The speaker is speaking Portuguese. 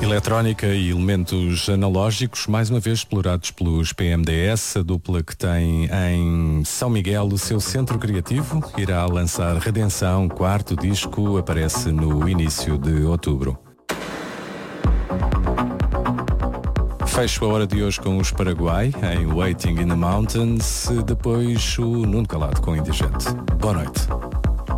Eletrónica e elementos analógicos, mais uma vez explorados pelos PMDS, a dupla que tem em São Miguel o seu centro criativo, irá lançar Redenção, quarto disco, aparece no início de outubro. Fecho a hora de hoje com os Paraguai, em Waiting in the Mountains, depois o Nuno Calado com Indigente. Boa noite.